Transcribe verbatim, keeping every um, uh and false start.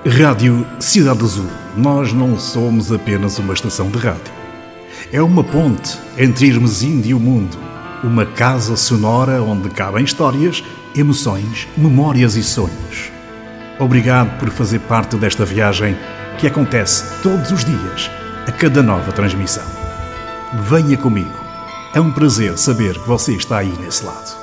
Rádio Cidade Azul. Nós não somos apenas uma estação de rádio. É uma ponte entre Irmezinho e o mundo. Uma casa sonora onde cabem histórias, emoções, memórias e sonhos. Obrigado por fazer parte desta viagem que acontece todos os dias, a cada nova transmissão. Venha comigo. É um prazer saber que você está aí nesse lado.